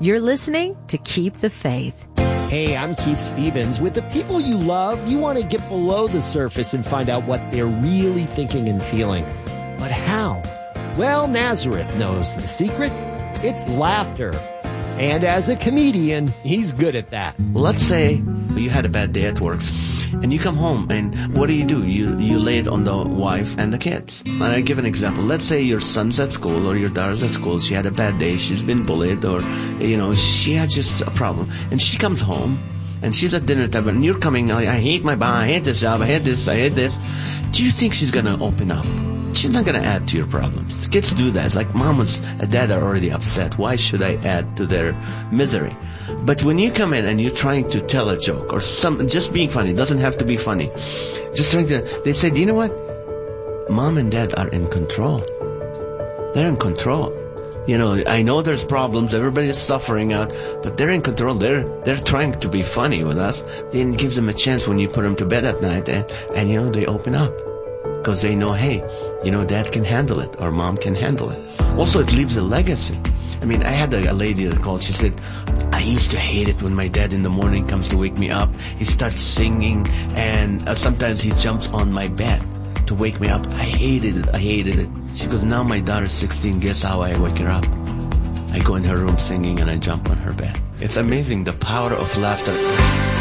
You're listening to Keep the Faith. Hey, I'm Keith Stevens. With the people you love, you want to get below the surface and find out what they're really thinking and feeling. But how? Well, Nazareth knows the secret. It's laughter. And as a comedian, he's good at that. Let's say you had a bad day at work, and you come home, and what do? You lay it on the wife and the kids. And I give an example. Let's say your son's at school or your daughter's at school. She had a bad day. She's been bullied, or she had just a problem. And she comes home, and she's at dinner time, and you're coming. I hate my boss. I hate this job. I hate this. I hate this. Do you think she's gonna open up? She's not going to add to your problems. Kids do that. It's like mom and dad are already upset. Why should I add to their misery? But when you come in and you're trying to tell a joke or just being funny, it doesn't have to be funny. Just trying to, they say, do you know what? Mom and dad are in control. They're in control. I know there's problems. Everybody's suffering out, but they're in control. They're trying to be funny with us. Then it gives them a chance when you put them to bed at night and they open up. Because they know, hey, dad can handle it or mom can handle it. Also, it leaves a legacy. I mean, I had a lady that called. She said, I used to hate it when my dad in the morning comes to wake me up. He starts singing, and sometimes he jumps on my bed to wake me up. I hated it. She goes, now my daughter's 16. Guess how I wake her up? I go in her room singing, and I jump on her bed. It's amazing, the power of laughter.